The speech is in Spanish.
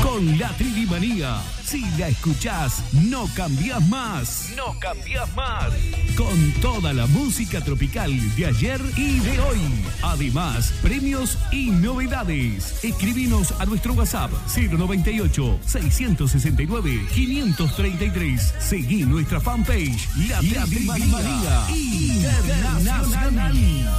con la Tridimanía. Si la escuchás, no cambiás más. No cambiás más. Con toda la música tropical de ayer y de hoy. Además, premios y novedades. Escribinos a nuestro WhatsApp 098-669-533. Seguí nuestra fanpage, La Tridimanía Internacional.